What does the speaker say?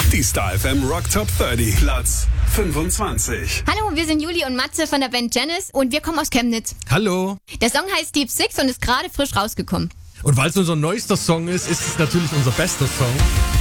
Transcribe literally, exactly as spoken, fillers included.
Die Star F M Rock Top dreißig, Platz fünfundzwanzig. Hallo, wir sind Juli und Matze von der Band Janice und wir kommen aus Chemnitz. Hallo. Der Song heißt Deep Six und ist gerade frisch rausgekommen. Und weil es unser neuester Song ist, ist es natürlich unser bester Song.